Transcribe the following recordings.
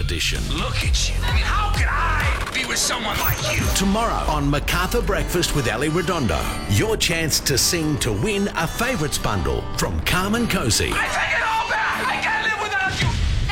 edition. Look at you. I mean, how could I be with someone like you? Tomorrow on MacArthur Breakfast with Ali Redondo, your chance to sing to win a favourites bundle from Carmen Cozy. I take it all back. I can't live without you.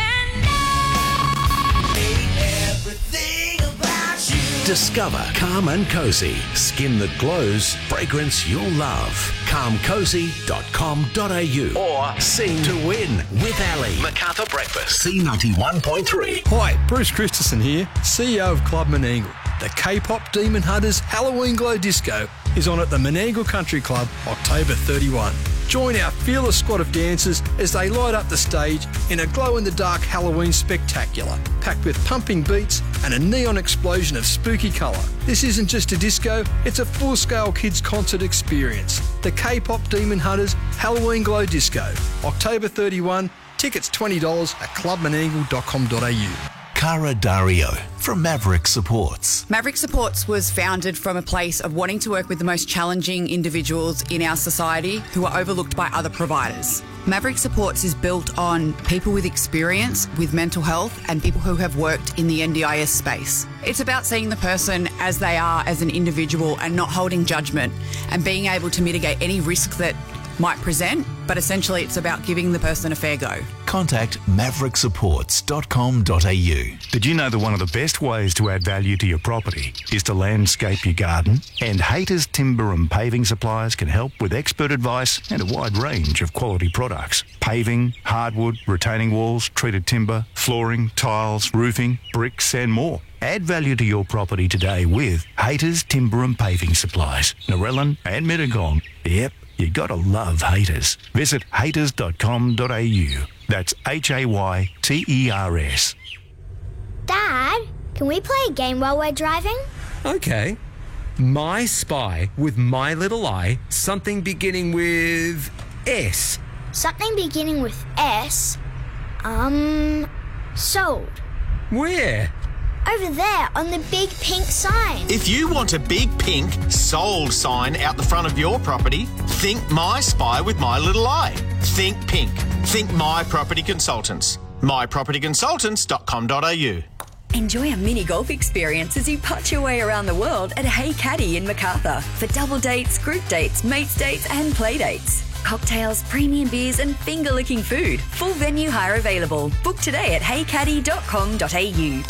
Discover Carmen Cozy. Skin that glows, fragrance you'll love. calmcozy.com.au or sing to win with Ali. MacArthur Breakfast, C91.3. Hi, Bruce Christensen here, CEO of Club Menangle. The K-pop Demon Hunters Halloween Glow Disco is on at the Menangle Country Club October 31. Join our fearless squad of dancers as they light up the stage in a glow-in-the-dark Halloween spectacular, packed with pumping beats and a neon explosion of spooky colour. This isn't just a disco, it's a full-scale kids concert experience. The K-pop Demon Hunters Halloween Glow Disco, October 31, tickets $20 at clubmenangle.com.au. Cara Dario from Maverick Supports. Maverick Supports was founded from a place of wanting to work with the most challenging individuals in our society who are overlooked by other providers. Maverick Supports is built on people with experience with mental health and people who have worked in the NDIS space. It's about seeing the person as they are as an individual and not holding judgment and being able to mitigate any risk that might present, but essentially it's about giving the person a fair go. Contact mavericksupports.com.au. Did you know that one of the best ways to add value to your property is to landscape your garden? And Haters Timber and Paving Supplies can help with expert advice and a wide range of quality products. Paving, hardwood, retaining walls, treated timber, flooring, tiles, roofing, bricks and more. Add value to your property today with Haters Timber and Paving Supplies, Narellan and Mittagong. Yep, you gotta love Haters. Visit haters.com.au. That's HAYTERS. Dad, can we play a game while we're driving? Okay. My Spy with My Little Eye, something beginning with S. Something beginning with S? Sold. Where? Over there on the big pink sign. If you want a big pink sold sign out the front of your property, think My Spy with My Little Eye. Think pink. Think My Property Consultants. mypropertyconsultants.com.au. Enjoy a mini golf experience as you putt your way around the world at Hey Caddy in MacArthur for double dates, group dates, mates dates and play dates. Cocktails, premium beers and finger-licking food. Full venue hire available. Book today at heycaddy.com.au.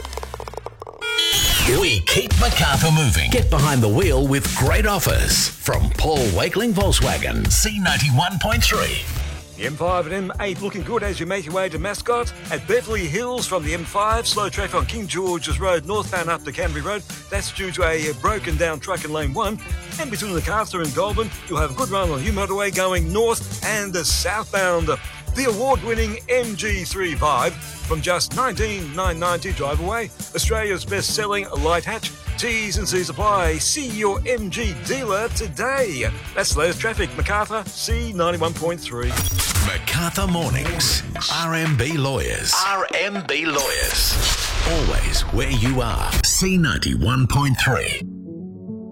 We keep MacArthur moving. Get behind the wheel with great offers from Paul Wakeling Volkswagen, C91.3. The M5 and M8 looking good as you make your way to Mascot. At Beverly Hills from the M5, slow traffic on King George's Road northbound up to Canterbury Road. That's due to a broken down truck in lane 1. And between Macarthur and Goulburn, you'll have a good run on Hugh Motorway going north and southbound. The award-winning MG3 Vibe from just $19,990 drive away. Australia's best-selling light hatch. T's and C's apply. See your MG dealer today. That's the latest traffic. MacArthur, C91.3. MacArthur Mornings. RMB Lawyers. RMB Lawyers. Always where you are. C91.3.